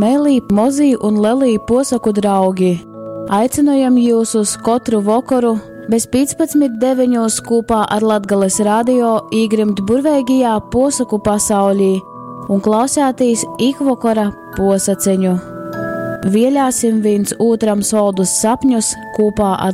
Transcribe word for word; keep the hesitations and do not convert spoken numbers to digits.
Mēlī, mozī un lelī posaku draugi. Aicinojam jūs uz katru vakaru bez piecpadsmit deviņos kopā ar Latgales radio īgrimt burveigajā posaku pasaulī un klausētīs ikvakara posaceņu. Vielāsim viens otram soldus sapņus kopā ar